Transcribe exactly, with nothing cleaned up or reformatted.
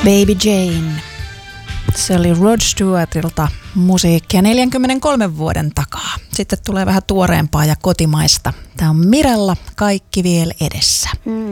Baby Jane. Se oli Rod Stewartilta musiikkia neljänkymmenenkolmen vuoden takaa. Sitten tulee vähän tuoreempaa ja kotimaista. Tämä on Mirella, Kaikki vielä edessä. Mm.